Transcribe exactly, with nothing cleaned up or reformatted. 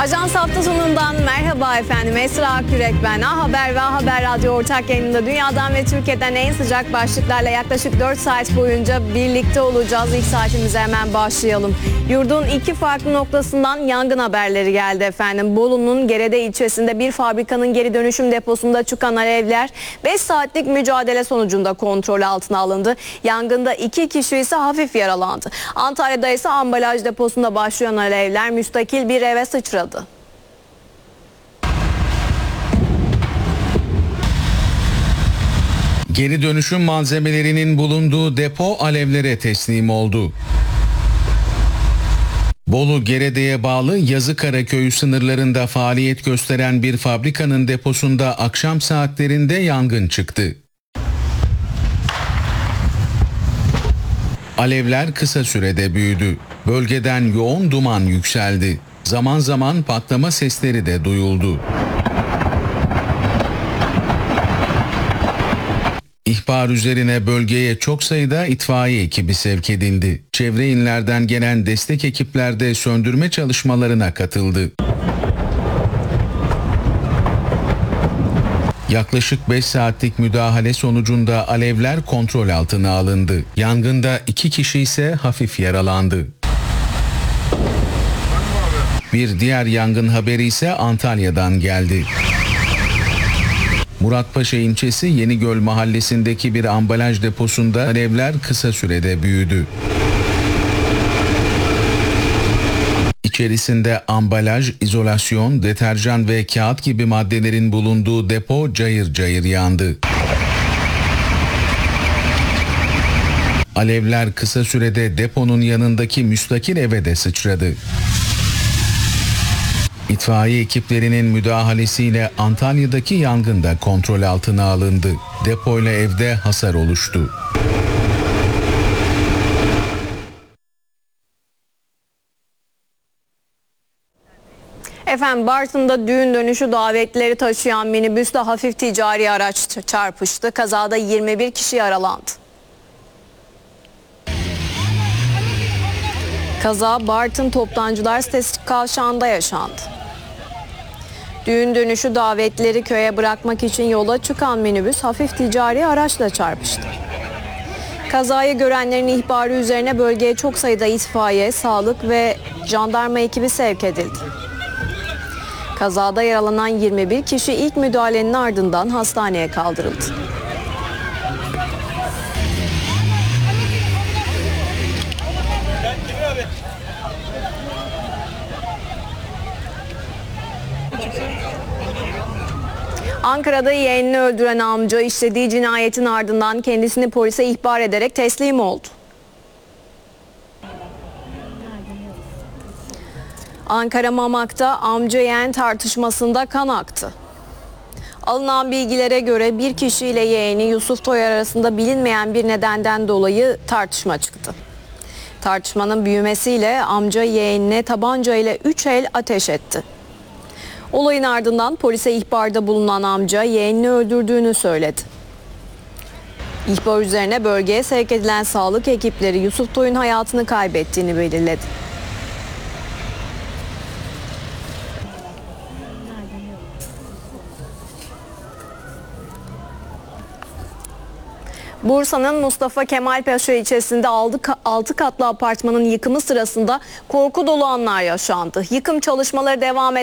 Ajans hafta sonundan merhaba efendim. Esra Akürek ben. A Haber ve A Haber Radyo ortak yayınında dünyadan ve Türkiye'den en sıcak başlıklarla yaklaşık dört saat boyunca birlikte olacağız. İlk saatimize hemen başlayalım. Yurdun iki farklı noktasından yangın haberleri geldi efendim. Bolu'nun Gerede ilçesinde bir fabrikanın geri dönüşüm deposunda çıkan alevler beş saatlik mücadele sonucunda kontrol altına alındı. Yangında iki kişi ise hafif yaralandı. Antalya'da ise ambalaj deposunda başlayan alevler müstakil bir eve sıçradı. Geri dönüşüm malzemelerinin bulunduğu depo alevlere teslim oldu. Bolu Gerede'ye bağlı Yazıkara köyü sınırlarında faaliyet gösteren bir fabrikanın deposunda akşam saatlerinde yangın çıktı. Alevler kısa sürede büyüdü. Bölgeden yoğun duman yükseldi. Zaman zaman patlama sesleri de duyuldu. İhbar üzerine bölgeye çok sayıda itfaiye ekibi sevk edildi. Çevre illerden gelen destek ekipler de söndürme çalışmalarına katıldı. Yaklaşık beş saatlik müdahale sonucunda alevler kontrol altına alındı. Yangında iki kişi ise hafif yaralandı. Bir diğer yangın haberi ise Antalya'dan geldi. Muratpaşa ilçesi Yenigöl mahallesindeki bir ambalaj deposunda alevler kısa sürede büyüdü. İçerisinde ambalaj, izolasyon, deterjan ve kağıt gibi maddelerin bulunduğu depo cayır cayır yandı. Alevler kısa sürede deponun yanındaki müstakil eve de sıçradı. İtfaiye ekiplerinin müdahalesiyle Antalya'daki yangın da kontrol altına alındı. Depoyla evde hasar oluştu. Efendim Bartın'da düğün dönüşü davetleri taşıyan minibüsle hafif ticari araç çarpıştı. Kazada yirmi bir kişi yaralandı. Kaza Bartın Toptancılar sitesi kavşağında yaşandı. Düğün dönüşü davetleri köye bırakmak için yola çıkan minibüs hafif ticari araçla çarpıştı. Kazayı görenlerin ihbarı üzerine bölgeye çok sayıda itfaiye, sağlık ve jandarma ekibi sevk edildi. Kazada yaralanan yirmi bir kişi ilk müdahalenin ardından hastaneye kaldırıldı. Ankara'da yeğenini öldüren amca işlediği cinayetin ardından kendisini polise ihbar ederek teslim oldu. Ankara Mamak'ta amca yeğen tartışmasında kan aktı. Alınan bilgilere göre bir kişiyle yeğeni Yusuf Toyar arasında bilinmeyen bir nedenden dolayı tartışma çıktı. Tartışmanın büyümesiyle amca yeğenine tabanca ile üç el ateş etti. Olayın ardından polise ihbarda bulunan amca yeğenini öldürdüğünü söyledi. İhbar üzerine bölgeye sevk edilen sağlık ekipleri Yusuf Toy'un hayatını kaybettiğini belirledi. Bursa'nın Mustafa Kemal Paşa ilçesinde altı katlı apartmanın yıkımı sırasında korku dolu anlar yaşandı. Yıkım çalışmaları devam